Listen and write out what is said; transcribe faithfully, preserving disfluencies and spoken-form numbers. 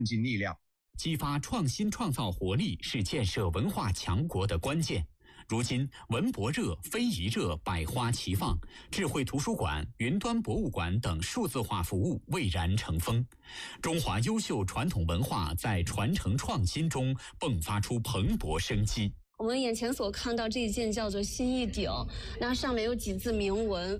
劲力量。 激发创新创造活力是建设文化强国的关键。如今，文博热、非遗热百花齐放，智慧图书馆、云端博物馆等数字化服务蔚然成风。中华优秀传统文化在传承创新中迸发出蓬勃生机。 我们眼前所看到这一件叫做新一鼎，那上面有几字铭文，